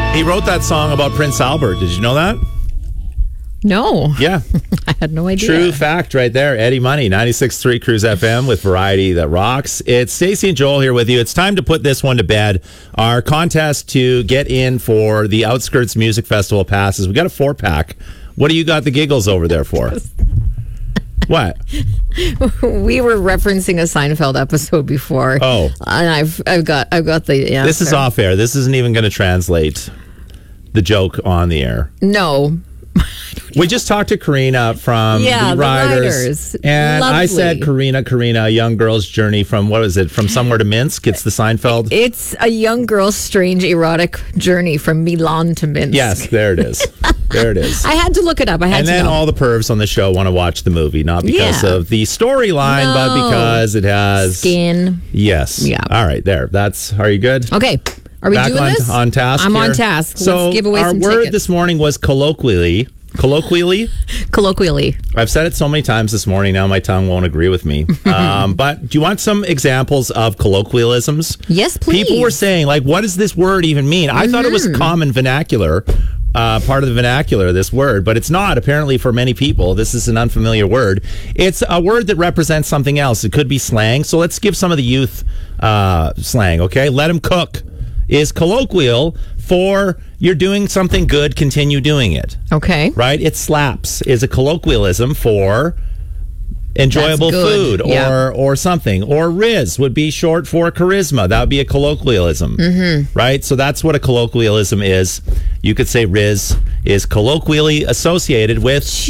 He wrote that song about Prince Albert. Did you know that? No. Yeah. I had no idea. True fact right there. Eddie Money, 96.3 Cruise FM with variety that rocks. It's Stacey and Joel here with you. It's time to put this one to bed. Our contest to get in for the Outskirts Music Festival passes. We got a 4-pack. What do you got the giggles over there for? What? We were referencing a Seinfeld episode before. Oh. And I've got the answer. This is off air. This isn't even going to translate the joke on the air. No. We just talked to Karina from the Riders. And Lovely. I said, Karina, a young girl's journey from, what is it, from somewhere to Minsk? It's the Seinfeld. It's a young girl's strange erotic journey from Milan to Minsk. Yes, there it is. There it is. I had to look it up. And then all the pervs on the show want to watch the movie, not because of the storyline, but because it has skin. Yes. Yeah. All right, there. Are you good? Okay. Are we Back doing this? on task. I'm here? on task. So let's give away our some word tickets. this morning was colloquially. Colloquially. I've said it so many times this morning. Now my tongue won't agree with me. But do you want some examples of colloquialisms? Yes, please. People were saying, like, what does this word even mean? I thought it was common vernacular. Part of the vernacular, this word, but it's not apparently for many people. This is an unfamiliar word. It's a word that represents something else. It could be slang. So let's give some of the youth slang, okay? Let them cook is colloquial for you're doing something good, continue doing it. Okay. Right? It slaps is a colloquialism for enjoyable food or something. Or Riz would be short for charisma. That would be a colloquialism. Mm-hmm. Right? So that's what a colloquialism is. You could say Riz is colloquially associated with